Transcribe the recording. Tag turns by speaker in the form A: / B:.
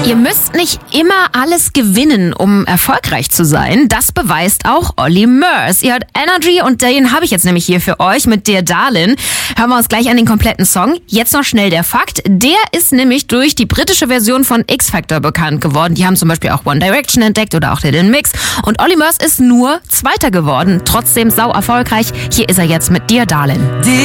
A: Ihr müsst nicht immer alles gewinnen, um erfolgreich zu sein. Das beweist auch Olly Murs. Ihr hört Energy und den habe ich jetzt nämlich hier für euch mit Dear Darlin. Hören wir uns gleich an den kompletten Song. Jetzt noch schnell der Fakt. Der ist nämlich durch die britische Version von X-Factor bekannt geworden. Die haben zum Beispiel auch One Direction entdeckt oder auch Little Mix. Und Olly Murs ist nur Zweiter geworden. Trotzdem sau erfolgreich. Hier ist er jetzt mit Dear Darlin.